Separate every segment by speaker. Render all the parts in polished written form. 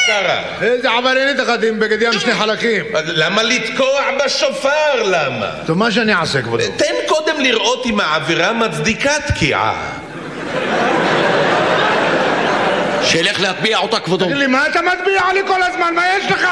Speaker 1: קרה?
Speaker 2: איזה עבריינית אחת עם בגד ים שני חלקים.
Speaker 1: למה לתקוע בשופר? למה?
Speaker 2: טוב, מה שאני אעשה כבודו?
Speaker 1: תן קודם לראות אם העבירה מצדיקה תקיעה.
Speaker 3: שילך להטביע אותה כבודו.
Speaker 2: תגיד לי, מה אתה מטביע לי כל הזמן? מה יש לך?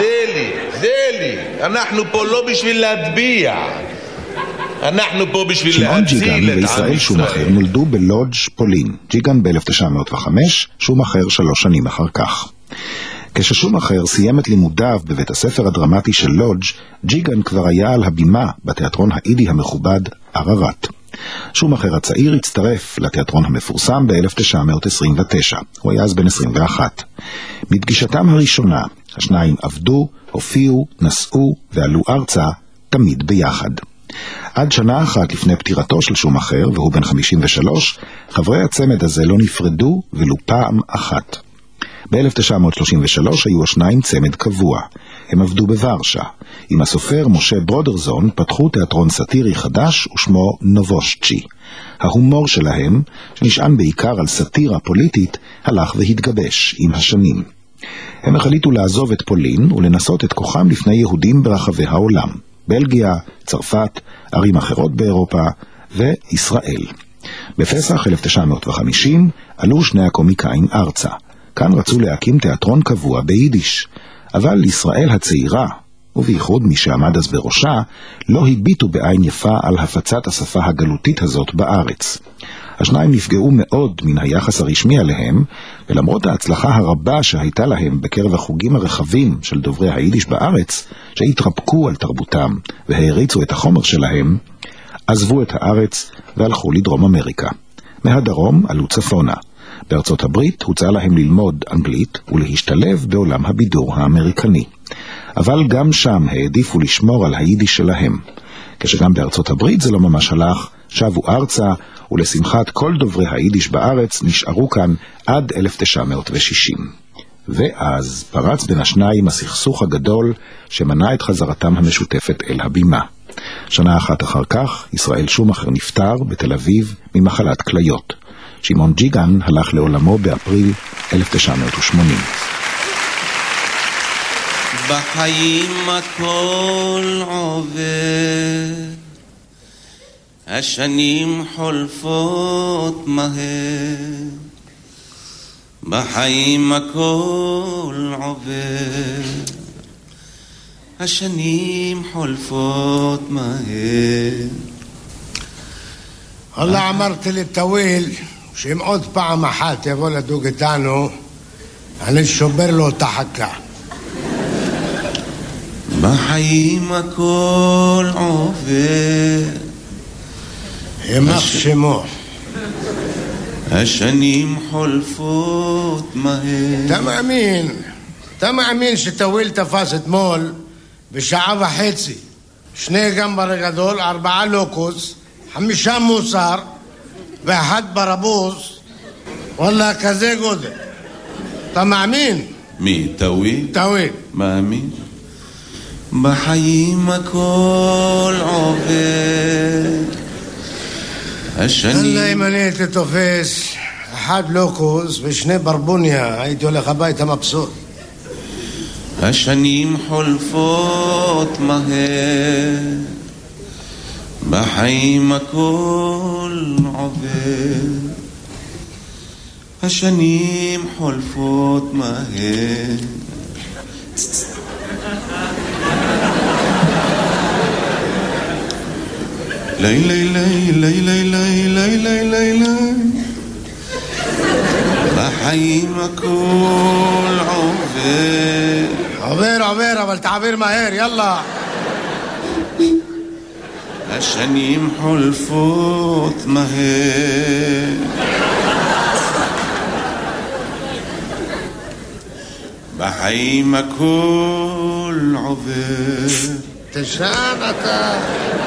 Speaker 1: זה לי. אנחנו פה לא בשביל להטביע. אנחנו פה בשביל להציל את עם ישראל.
Speaker 4: שמעון ג'יגן וישראל שומאחר נולדו בלודג' פולין. ג'יגן ב-1905, שומאחר 3 שנים אחר כך. כששומאחר סיים את לימודיו בבית הספר הדרמטי של לודג', ג'יגן כבר היה על הבימה בתיאטרון האידי המכובד עררת. שומאחר הצעיר הצטרף לתיאטרון המפורסם ב-1929. הוא היה אז בן 21. בפגישתם הראשונה, השניים עבדו, הופיעו, נסעו ועלו ארצה תמיד ביחד. עד שנה אחת לפני פטירתו של שומאחר, והוא בן 53, חברי הצמד הזה לא נפרדו ולו פעם אחת. ב-1933 היו השניים צמד קבוע. הם עבדו בוורשה. עם הסופר משה ברודרזון פתחו תיאטרון סאטירי חדש ושמו נובושצ'י. ההומור שלהם, שנשען בעיקר על סאטירה פוליטית, הלך והתגבש עם השנים. הם החליטו לעזוב את פולין ולנסות את כוחם לפני יהודים ברחבי העולם. בלגיה, צרפת, ערים אחרות באירופה וישראל. בפסח 1950 עלו שני הקומיקאים ארצה. כאן רצו להקים תיאטרון קבוע ביידיש, אבל ישראל הצעירה, ובייחוד מי שעמד אז בראשה, לא הביטו בעין יפה על הפצת השפה הגלותית הזאת בארץ. השניים נפגעו מאוד מן היחס הרשמי עליהם, ולמרות ההצלחה הרבה שהייתה להם בקרב החוגים הרחבים של דוברי היידיש בארץ, שהתרפקו על תרבותם והריצו את החומר שלהם, עזבו את הארץ והלכו לדרום אמריקה. מהדרום עלו צפונה. בארצות הברית הוצע להם ללמוד אנגלית ולהשתלב בעולם הבידור האמריקני. אבל גם שם העדיפו לשמור על היידיש שלהם. כשגם בארצות הברית זה לא ממש הלך, שבו ארצה, ולשמחת כל דוברי היידיש בארץ נשארו כאן עד 1960. ואז פרץ בין השניים הסכסוך הגדול שמנע את חזרתם המשותפת אל הבימה. שנה אחת אחר כך ישראל שומאחר נפטר בתל אביב ממחלת כליות. שמעון ג'יגן הלך לעולמו באפריל 1980.
Speaker 5: בחיים הכל עובר, השנים חולפות מהר. בחיים הכל עובר, השנים חולפות מהר.
Speaker 2: والله אמרתי לטוויל שאם עוד פעם אחת יבוא לדוג איתנו, אני שובר לו את החכה.
Speaker 5: בחיים הכל עובר,
Speaker 2: ימח שמו.
Speaker 5: השנים חולפות מהר.
Speaker 2: אתה מאמין שטוויל תפס אתמול בשעה וחצי 2 גמבר גדול, 4 לוקוס, 5 מוסר ואחד ברבוס, וואלה כזה גודל. אתה מאמין?
Speaker 5: מי? טוויל?
Speaker 2: טוויל.
Speaker 5: מאמין. בחיים הכל עובר, השנים...
Speaker 2: אללה אם אני הייתי תופס 1 לוקוס ו2 ברבוניה, הייתי הולך הביתה מבסוט.
Speaker 5: השנים חולפות מהר, בחיים הכל עובר, השנים חולפות מהר. לילי לילי לילי לילי לילי, בחיים הכל עובר.
Speaker 2: עובר, אבל תעביר מהר, יאללה.
Speaker 5: השנים חולפות מהר, בחיים הכל עובר.
Speaker 2: תשען אתה.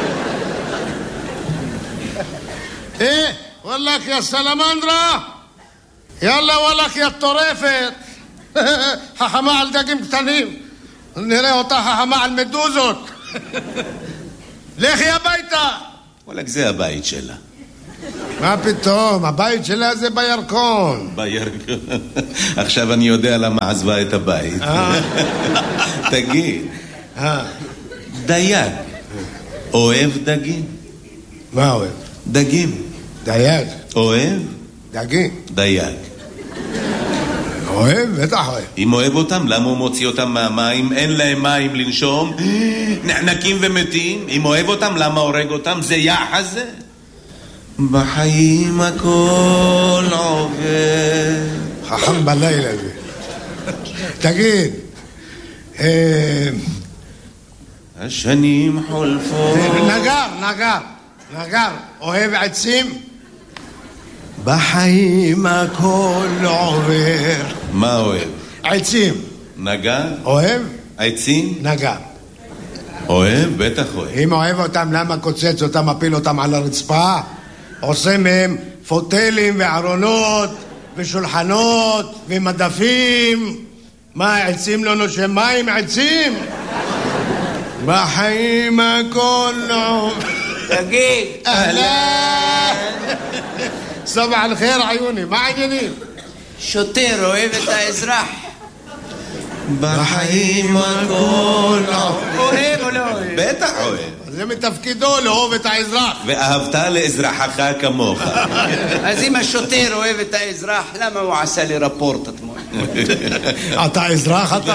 Speaker 2: וואלך יא סלמנדרה, יאללה וואלך יא טורפת. חכמה על דגים קטנים, נראה אותה חכמה על מדוזות. לכי הביתה.
Speaker 5: וואלק זה הבית שלה.
Speaker 2: מה פתאום? הבית שלה זה בירקון.
Speaker 5: בירקון. עכשיו אני יודע למה עזבה את הבית. תגיד, דייג אוהב דגים?
Speaker 2: מה אוהב?
Speaker 5: דגים.
Speaker 2: דייג.
Speaker 5: אוהב?
Speaker 2: דגים.
Speaker 5: דייג.
Speaker 2: אוהב? בטח אוהב.
Speaker 5: אם אוהב אותם, למה הוא מוציא אותם מהמים? אין להם מים לנשום, נחנקים ומתים. אם אוהב אותם, למה הורג אותם? זה יחס זה. בחיים הכל עובר.
Speaker 2: חכם בלילה זה. תגיד,
Speaker 5: השנים חולפות.
Speaker 2: נגר, אוהב עצים? בחיים הכל עובר.
Speaker 5: מה אוהב?
Speaker 2: עצים.
Speaker 5: נגר?
Speaker 2: אוהב?
Speaker 5: עצים?
Speaker 2: נגר.
Speaker 5: אוהב? בטח אוהב.
Speaker 2: אם אוהב אותם, למה קוצץ אותם, מפיל אותם על הרצפה? עושה מהם פוטלים וארונות ושולחנות ומדפים. מה, עצים לא נושם מים? עצים? בחיים הכל עובר.
Speaker 3: תגיד.
Speaker 2: אהלן. סבח על חיר עיוני, מה העניינים?
Speaker 3: שוטר אוהב את האזרח.
Speaker 5: בחיים הכל
Speaker 3: אוהב או לא אוהב?
Speaker 5: בטח אוהב.
Speaker 2: זה מתפקידו לאהוב את האזרח.
Speaker 5: ואהבת לאזרחך כמוך.
Speaker 3: אז אם השוטר אוהב את האזרח, למה הוא עשה לי רפורט אתמול?
Speaker 2: אתה אזרח אתה?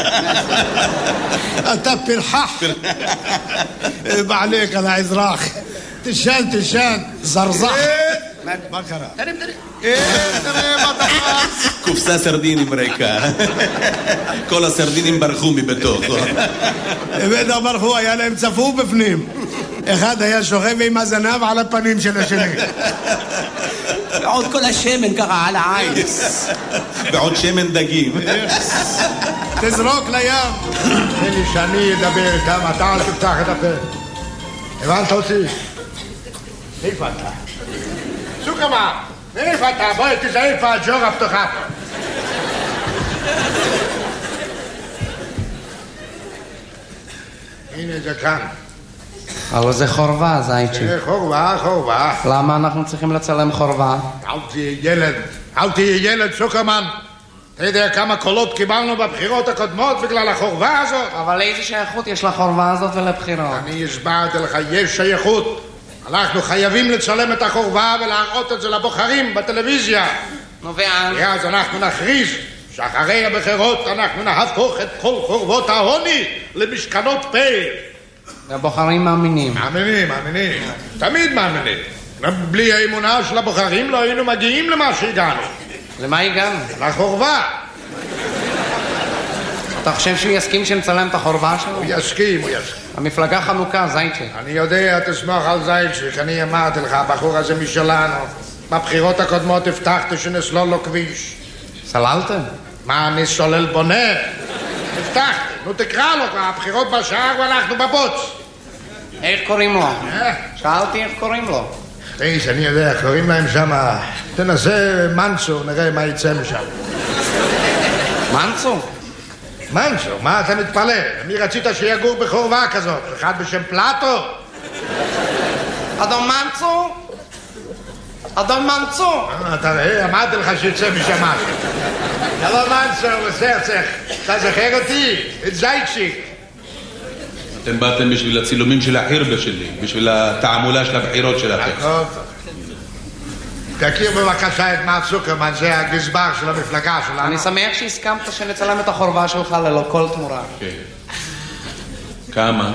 Speaker 2: אתה פרחח. בעליק על האזרח. תשן, זרזח. מה קרה? תראה מה דחס.
Speaker 5: קופסה סרדינים ריקה. כל הסרדינים ברחו מבתוך.
Speaker 2: בטח ברחו, היה להם צפוף בפנים. אחד היה שוכב עם הזנב על הפנים של השני.
Speaker 3: ועוד כל השמן ככה על העין.
Speaker 5: ועוד שמן דגים.
Speaker 2: תזרוק לים. תן לי שאני אדבר איתם, אתה אל תפתח את הפה. הבנת אותי? איפה אתה? סוכמה, איפה אתה? בואי תזהה איפה הג'ורה פתוחה פה. הנה זה כאן.
Speaker 6: אבל זה חורבה, זייצ'י.
Speaker 2: חורבה.
Speaker 6: למה אנחנו צריכים לצלם חורבה?
Speaker 2: אל תהיה ילד, סוכמן. אתה יודע כמה קולות קיבלנו בבחירות הקודמות בגלל החורבה הזאת?
Speaker 6: אבל איזה שייכות יש לחורבה הזאת ולבחירות?
Speaker 2: אני הסברתי לך, יש שייכות. אנחנו חייבים לצלם את החורבה ולהראות את זה לבוחרים בטלוויזיה.
Speaker 6: נו ואז?
Speaker 2: אז אנחנו נכריז שאחרי הבחירות אנחנו נהפוך את כל חורבות העוני למשכנות פה.
Speaker 6: והבוחרים מאמינים.
Speaker 2: מאמינים. תמיד מאמינים. בלי האמונה של הבוחרים לא היינו מגיעים למה שהגענו.
Speaker 6: למה הגענו?
Speaker 2: לחורבה.
Speaker 6: אתה חושב שהוא יסכים שנצלם את החורבה שלו?
Speaker 2: הוא יסכים.
Speaker 6: המפלגה חנוכה, זייצ'י.
Speaker 2: אני יודע, תסמוך על זייצ'י, אני אמרתי לך, הבחור הזה משלנו. בבחירות הקודמות הבטחתי שנסלול לו כביש.
Speaker 6: סללתם?
Speaker 2: מה, אני סולל בונה? הבטחתי. נו תקרא לו, הבחירות בשער ואנחנו בבוץ.
Speaker 6: איך קוראים לו? שאלתי איך קוראים לו.
Speaker 2: איש, אני יודע, קוראים להם שם, תנסה מנצו, נראה מה יצא משם. מנצו, מה אתה מתפלא? מי רצית שיגור בחורבה כזאת? אחד בשם פלטו?
Speaker 6: אדון מנצו!
Speaker 2: אתה רואה, אמרתי לך שיצא משם משהו. הלו מנצו, בסרצח, אתה זוכר אותי? את זייצ'יק.
Speaker 1: אתם באתם בשביל הצילומים של החירבה שלי, בשביל התעמולה של הבחירות שלכם.
Speaker 2: תכיר בבקשה את מר צוקרמן, זה הגזבר של המפלגה שלנו.
Speaker 6: אני שמח שהסכמת שנצלם את החורבה שלך ללא כל תמורה.
Speaker 1: כן. כמה?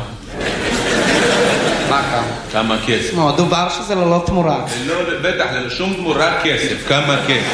Speaker 6: מה כמה?
Speaker 1: כמה כסף?
Speaker 6: נו, דובר שזה ללא תמורה.
Speaker 1: לא, בטח, ללא שום תמורה כסף. כמה כסף?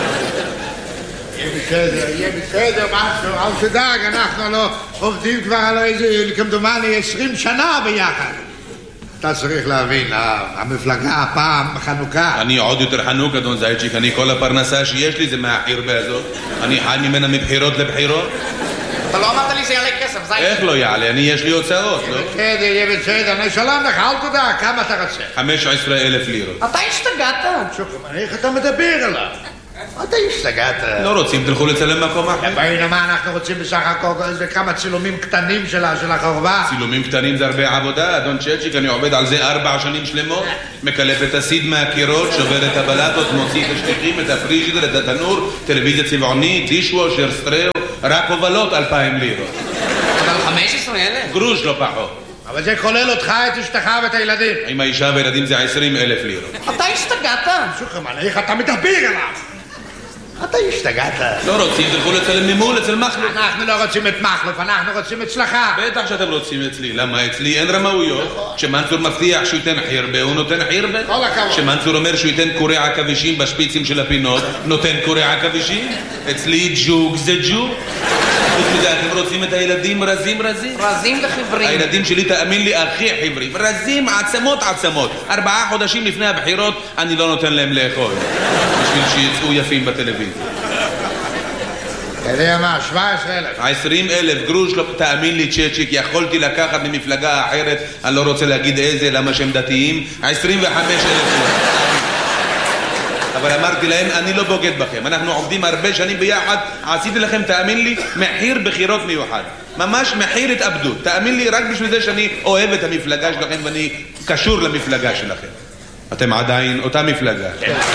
Speaker 2: יהיה בסדר, משהו, אל תדאג, אנחנו לא עובדים כבר על איזה, כמדומני, 20 שנה ביחד. אתה צריך להבין, המפלגה הפעם חנוכה.
Speaker 1: אני עוד יותר חנוק, אדון זייצ'יק. אני כל הפרנסה שיש לי זה מהחירבה הזאת. אני חי ממנה מבחירות לבחירות.
Speaker 6: אתה לא אמרת לי זה יעלה כסף, זייצ'יק.
Speaker 1: איך לא יעלה? יש לי הוצאות, לא?
Speaker 2: יהיה בסדר, אני שלום לך, אל תדאג, כמה אתה רוצה?
Speaker 1: 15,000 לירות.
Speaker 6: אתה השתגעת?
Speaker 2: שוקרמן, איך אתה מדבר עליו? אתה השתגעת.
Speaker 5: לא רוצים, תלכו לצלם מקום אחר.
Speaker 2: והנה מה אנחנו רוצים בסך הכל, איזה כמה צילומים קטנים של החורבה.
Speaker 5: צילומים קטנים זה הרבה עבודה, אדון צ'צ'יק, אני עובד על זה 4 שנים שלמות, מקלף את הסיד מהקירות, שובר את הבלטות, מוציא את השטיחים, את הפריג'ידר, את התנור, טלוויזיה צבעונית, דישוושר, סטריאו, רק הובלות 2,000 לירות.
Speaker 6: אבל 15,000?
Speaker 5: גרוש לא פחות.
Speaker 2: אבל זה כולל אותך, את אשתך ואת הילדים.
Speaker 5: עם האישה והילדים זה 20,000 לירות.
Speaker 6: אתה השתגעת?
Speaker 2: שוקרמן, איך אתה מדבר אליו? אתה השתגעת.
Speaker 5: לא רוצים, תלכו לצלם ממול, אצל מחלוף.
Speaker 2: אנחנו לא רוצים את מחלוף, אנחנו רוצים אצלך.
Speaker 5: בטח שאתם רוצים אצלי, למה אצלי אין רמאויות? כשמנצור מבטיח שהוא ייתן חירבה, הוא נותן חירבה.
Speaker 2: כל הכבוד.
Speaker 5: כשמנצור אומר שהוא ייתן קורי עכבישים בשפיצים של הפינות, נותן קורי עכבישים. אצלי ג'וג זה ג'וג. חוץ מזה, אתם רוצים את הילדים רזים?
Speaker 6: רזים וחיוורים.
Speaker 5: הילדים שלי, תאמין לי, הכי חיוורים. רזים, עצמות. 4 חודשים לפני הבחירות, אני לא נותן להם לאכול. בשביל שיצאו יפים בטלוויזיה.
Speaker 2: אתה יודע מה, 17,000.
Speaker 5: 20,000 גרוש, לא, תאמין לי צ'צ'יק, יכולתי לקחת ממפלגה אחרת, אני לא רוצה להגיד איזה, למה שהם דתיים, 25,000. אבל אמרתי להם, אני לא בוגד בכם, אנחנו עובדים הרבה שנים ביחד, עשיתי לכם, תאמין לי, מחיר בחירות מיוחד. ממש מחיר התאבדות. תאמין לי, רק בשביל זה שאני אוהב את המפלגה שלכם ואני קשור למפלגה שלכם. אתם עדיין אותה מפלגה.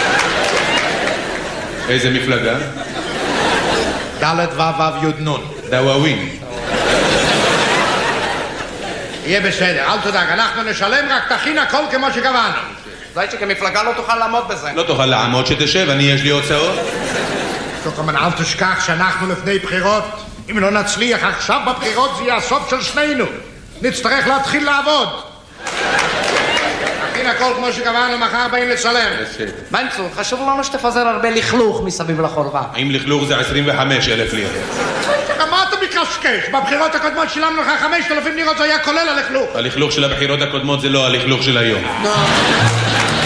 Speaker 5: איזה מפלגה?
Speaker 2: ד' ו' י' נ'.
Speaker 5: דוואווין.
Speaker 2: יהיה בסדר, אל תדאג, אנחנו נשלם, רק תכין הכל כמו שקבענו.
Speaker 6: זייצ'יק, המפלגה לא תוכל לעמוד בזה.
Speaker 5: לא תוכל לעמוד, שתשב, יש לי הוצאות.
Speaker 2: שוקרמן, אל תשכח שאנחנו לפני בחירות. אם לא נצליח עכשיו בבחירות זה יהיה הסוף של שנינו. נצטרך להתחיל לעבוד. תכין הכל כמו שקבענו, מחר באים לצלם.
Speaker 6: מנצור, חשוב לנו שתפזר הרבה לכלוך מסביב לחורבה.
Speaker 5: אם לכלוך זה 25,000 לירות.
Speaker 2: מה אתה מקשקש? בבחירות הקודמות שילמנו לך 5,000 לירות, זה היה כולל הלכלוך.
Speaker 5: הלכלוך של הבחירות הקודמות זה לא הלכלוך של היום.